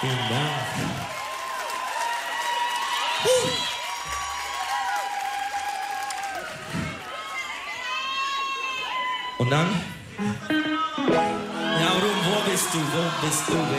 Vielen Dank. Und dann? Ja, Ruhm, wo bist du? Wo bist du?